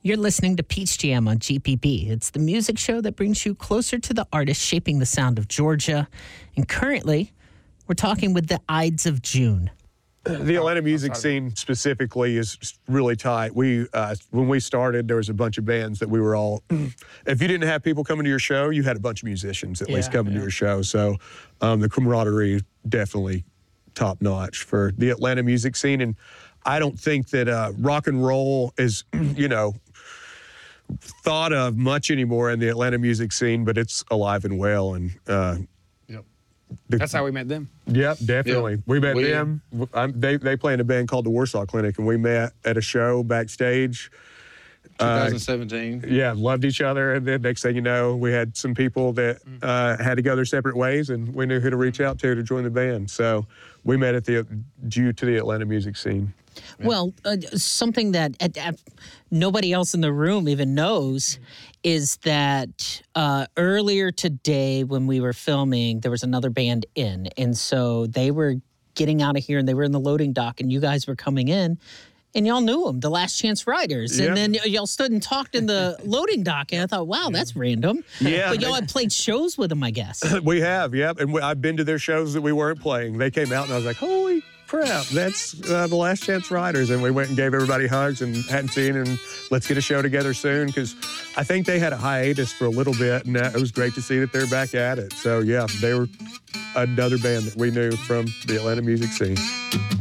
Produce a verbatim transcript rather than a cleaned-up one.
You're listening to Peach Jam on G P B. It's the music show that brings you closer to the artists shaping the sound of Georgia. And currently, we're talking with the Ides of June. The Atlanta music scene specifically is really tight. We, uh, when we started, there was a bunch of bands that we were all, if you didn't have people coming to your show, you had a bunch of musicians at Yeah, least coming yeah. to your show. So um, the camaraderie definitely top notch for the Atlanta music scene. And I don't think that uh, rock and roll is, you know, thought of much anymore in the Atlanta music scene, but it's alive and well. And uh, Yep. the, That's how we met them. Yep, definitely. Yep. We met We- them. I'm, they they play in a band called the Warsaw Clinic, and we met at a show backstage. Uh, twenty seventeen. yeah, loved each other, and then next thing you know, we had some people that uh, had to go their separate ways, and we knew who to reach out to to join the band. So we met at the due to the Atlanta music scene. Well, uh, something that uh, uh, nobody else in the room even knows is that uh, earlier today when we were filming, there was another band in. And so they were getting out of here and they were in the loading dock and you guys were coming in and y'all knew them, the Last Chance Riders. Yep. And then y- y'all stood and talked in the loading dock and I thought, wow, that's random. Yeah, But y'all they- had played shows with them, I guess. We have, yep. And we, I've been to their shows that we weren't playing. They came out, and I was like, holy crap, that's uh, the Last Chance Riders. And we went and gave everybody hugs and hadn't seen, and let's get a show together soon, because I think they had a hiatus for a little bit, and that, it was great to see that they're back at it. So, yeah, they were another band that we knew from the Atlanta music scene.